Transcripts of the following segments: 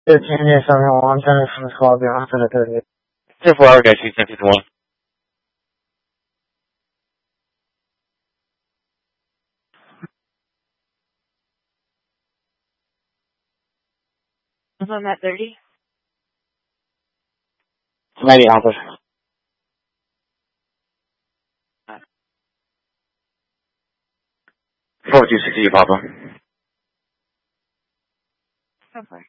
Yes, I'm trying to from this call. I'll be on for the 30th. 4 hour guys, 1051. On that 30? Maybe Alpha. 4260, Papa. Okay.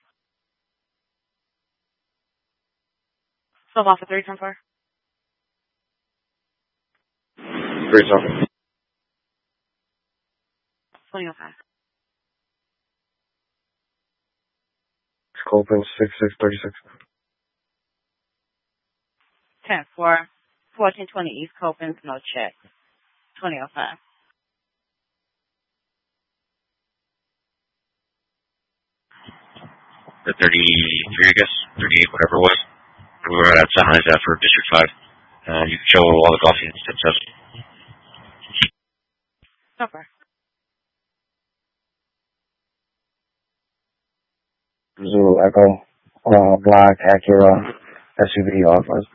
Still off at 3, 10 4. 3 2005. Scope 6636. 10 4. 1420 East Copens, no check. 2005. The 33, I guess, 38, whatever it was. We were at San Jose for District 5. You can show all the coffee and stuff. Okay. Zulu Echo, Black, Acura, SUV offers.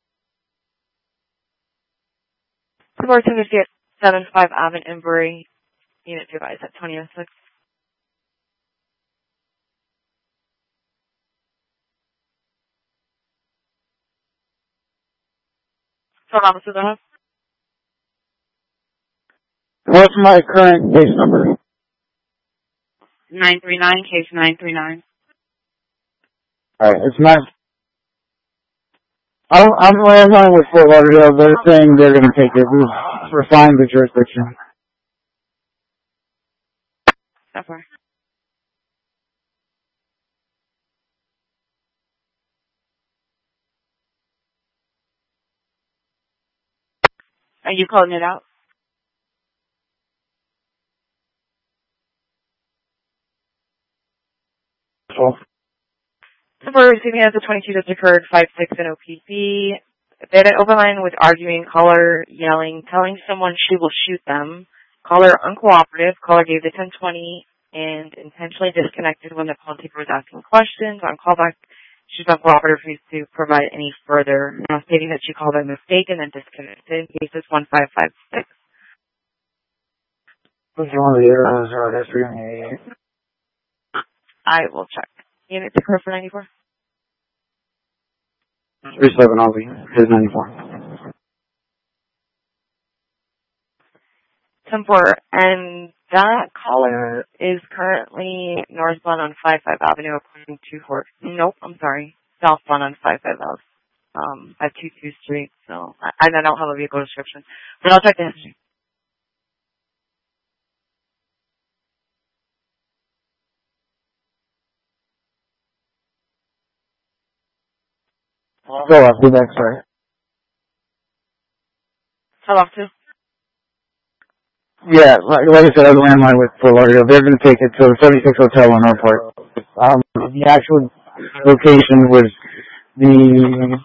1450 at 75 Avon Embury, Unit 2 guys at 2006. So officers I have? What's my current case number? 939, case 939. Alright, it's not. I'm landline with Fort Lauderdale. They're saying they're going to take it. We've refined the jurisdiction. Okay. Are you calling it out? Cool. So we're receiving as a 22 that's occurred 5-6 in OPP. Bandit Overline was arguing, caller yelling, telling someone she will shoot them. Caller uncooperative. Caller gave the 1020 and intentionally disconnected when the call taker was asking questions. On callback, she's uncooperative, refused to provide any further, stating that she called by mistake and then disconnected. Cases 1556. What's one of the errors or history on the I will check. Unit to occur for 94. 37 Aussie, his 94. 10-4, and that caller is currently northbound on 55 Avenue, according to Fort. Nope, I'm sorry, southbound on 55 Ave, at 22 Street. So I don't have a vehicle description, but I'll check the history. Go up, be back, sorry. Tell off too. Yeah, like I said, I was landline with Fort Lauderdale. They're going to take it to the 76 Hotel on Airport. The actual location was the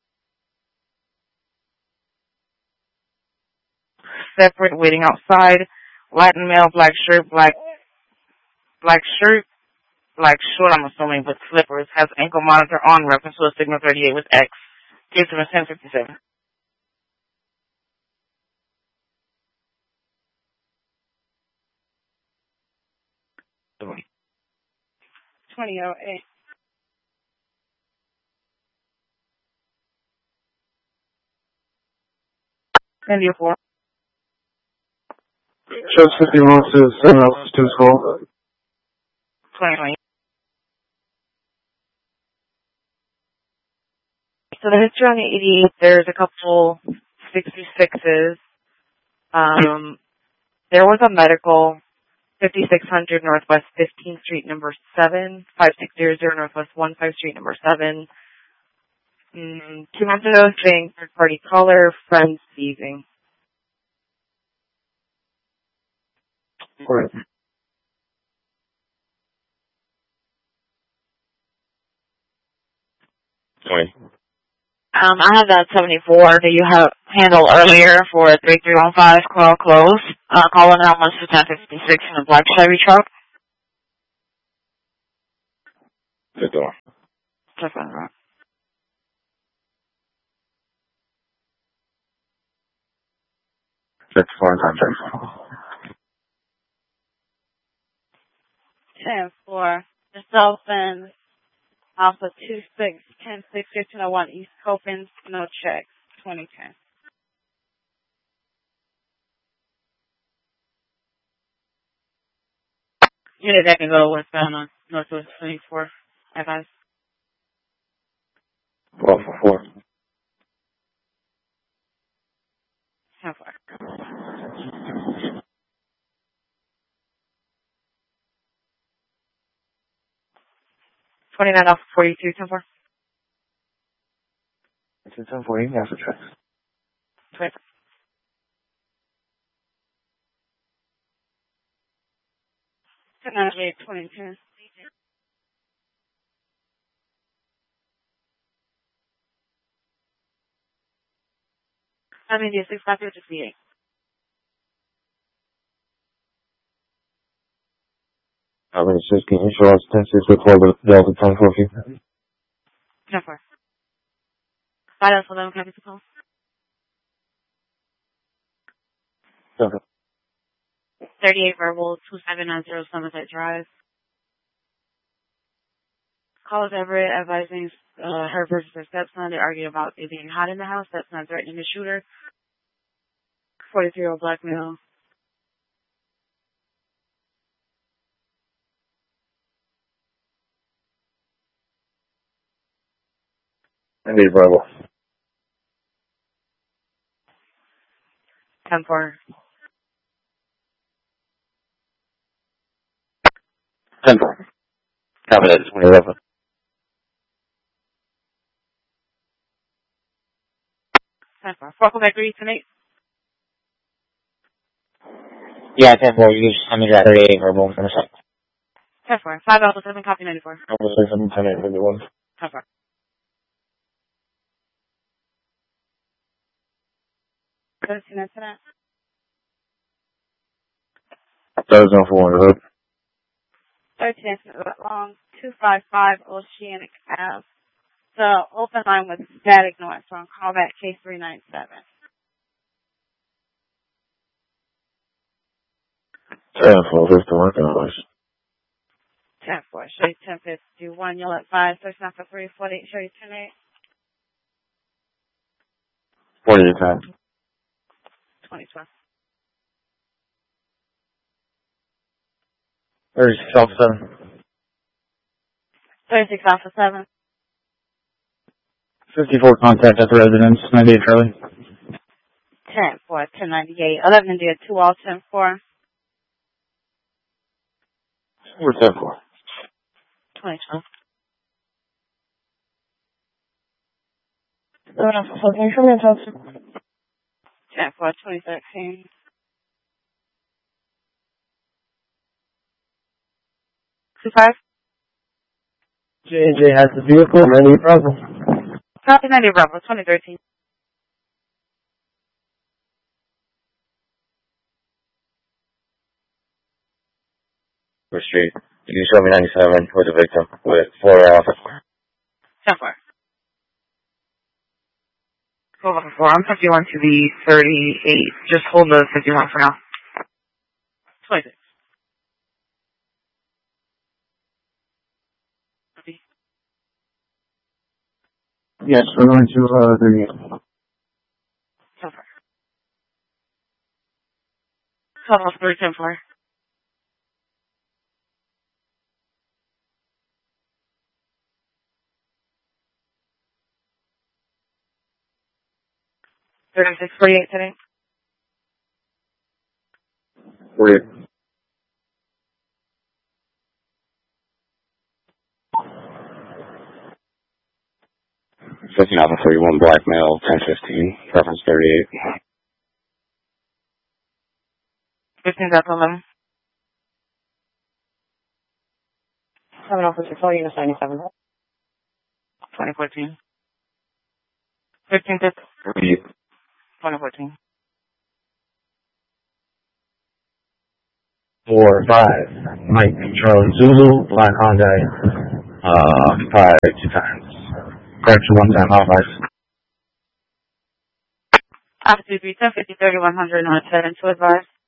Separate, waiting outside. Latin male, black shirt, black shirt, black short, I'm assuming, with slippers. Has ankle monitor on, reference to a signal 38 with X. Gives him a 1057. $20.08. 94. shows 51 to 7 hours to school. 2020. So the history on the 88, there's a couple 66s. There was a medical 5600 Northwest 15th Street, number 7, 5600 Northwest 15 Street, number 7. 2 months ago, saying third-party caller, friends seizing. Right. I have that 74 that you have handled earlier for 3315 call close. Calling out much to 1056 in a black Chevy truck. Good door. Just on the rock. That's 4 in contact. 10-4. The Dolphins, Alpha 26, 10-6, 1501, East Copans, no checks, 2010. Unit that can go westbound on Northwest 24. Advise. 444. 10-4. 29 off 42, 10-4. It's a 10-4, you can have the tracks. 20. 98, 2010. I'm India 650 to 68. I'm going to just get insurance 10-6 with 4 Delta 10-4 for you. 10-4. 5 Delta 11, copy to call. Okay. 38 verbal, 2790 Somerset Drive. Calls Everett advising her versus her stepson. They argued about it being hot in the house. Stepson threatening the shooter. 43-year-old black male. I need Bravo. 10-4. 10-4. Copy that, 2011. Welcome back, read tonight. Yeah, 10-4, you just send me that 38 verbal in a sec. 10-4. 5 Alpha 7, copy 94. Alpha 6, 10-8, 51. 10-4. Go to incident. That was on 400. 13 incident long, 255 Oceanic Ave. The open line with static noise, so on callback case 397. 10-4, 51, guys. 10-4, show you 10-51, you'll at 5, search now for 348, show you 10-8. 40 to 10. 2012. 36 Alpha 7. 36 Alpha 7. 54 contact at the residence, 98 Charlie. 10-4, 1098. 11 India 2 all 10-4. We're 10-4. 2012. Good enough. So can you show me a toast? 10-4, 2013. 25? J&J has the vehicle, 98 Bravo. Copy 90 Bravo, 2013. We're street. You show me 97 with the victim with 4 Alpha. 10-4. Hold on for 4. I'm 51 to the 38. Just hold the 51 for now. 26. Copy. Yes, we're going to 38. 10-4. 12 off 3, 10-4. 36, 48 today. 48. 15 Alpha 31 black male, 1015, preference 38. 15 Delta 11. 7 Alpha 6, all units 97. 2014. 15 Delta 2014. 4-5. Mike Charlie Zulu, Black Hyundai. occupied 2 times. Correction 1 time, authorized. Altitude 310, 50, 3100, North 7 to advise.